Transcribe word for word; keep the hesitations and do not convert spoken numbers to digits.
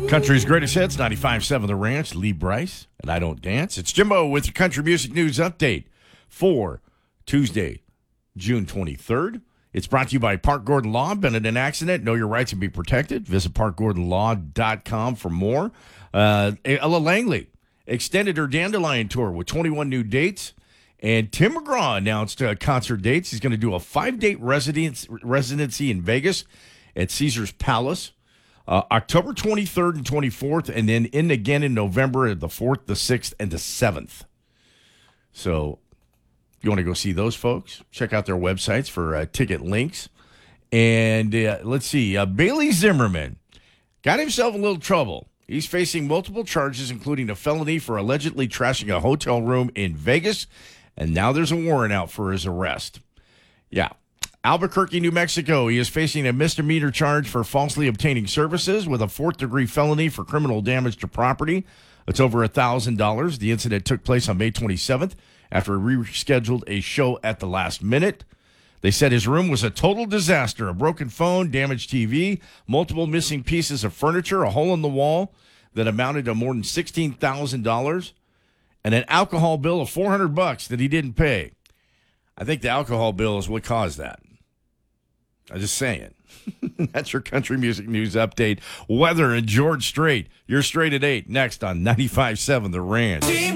Country's greatest hits, ninety-five point seven The Ranch, Lee Bryce, and I Don't Dance. It's Jimbo with your country music news update for Tuesday, June twenty-third. It's brought to you by Park Gordon Law. Been in an accident? Know your rights and be protected. Visit park gordon law dot com for more. Uh, Ella Langley extended her Dandelion tour with twenty-one new dates. And Tim McGraw announced uh, concert dates. He's going to do a five-date residence, residency in Vegas at Caesars Palace. Uh, October twenty-third and twenty-fourth, and then in again in November, the fourth, the sixth, and the seventh. So you want to go see those folks? Check out their websites for uh, ticket links. And uh, let's see, uh, Bailey Zimmerman got himself in a little trouble. He's facing multiple charges, including a felony for allegedly trashing a hotel room in Vegas, and now there's a warrant out for his arrest. Yeah. Albuquerque, New Mexico, he is facing a misdemeanor charge for falsely obtaining services with a fourth-degree felony for criminal damage to property. It's over one thousand dollars. The incident took place on May twenty-seventh after he rescheduled a show at the last minute. They said his room was a total disaster, a broken phone, damaged T V, multiple missing pieces of furniture, a hole in the wall that amounted to more than sixteen thousand dollars, and an alcohol bill of four hundred bucks that he didn't pay. I think the alcohol bill is what caused that. I'm just saying. That's your country music news update. Weather and George Strait. You're straight at eight. Next on ninety-five point seven The Ranch.